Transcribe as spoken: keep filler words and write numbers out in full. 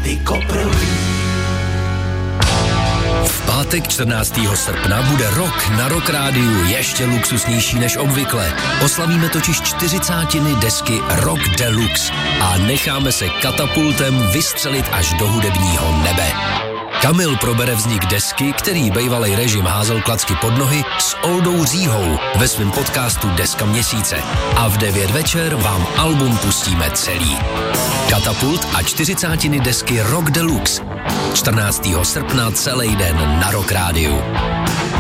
ty koprolí. V pátek čtrnáctého srpna bude rok na Rock Rádiu ještě luxusnější než obvykle. Oslavíme totiž čtyřicátiny desky Rock Deluxe a necháme se katapultem vystřelit až do hudebního nebe. Kamil probere vznik desky, který bejvalej režim házel klacky pod nohy, s Oldou Říhou ve svém podcastu Deska měsíce. A v devět večer vám album pustíme celý. Katapult a čtyřicátiny desky Rock Deluxe. čtrnáctého srpna celý den na Rock Rádiu.